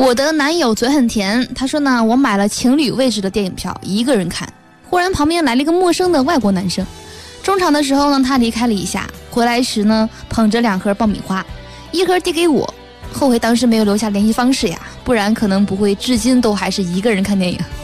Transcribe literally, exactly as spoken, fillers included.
我的男友嘴很甜，他说呢，我买了情侣位置的电影票，一个人看，忽然旁边来了一个陌生的外国男生。中场的时候呢，他离开了一下，回来时呢，捧着两盒爆米花，一盒递给我，后悔当时没有留下联系方式呀，不然可能不会至今都还是一个人看电影。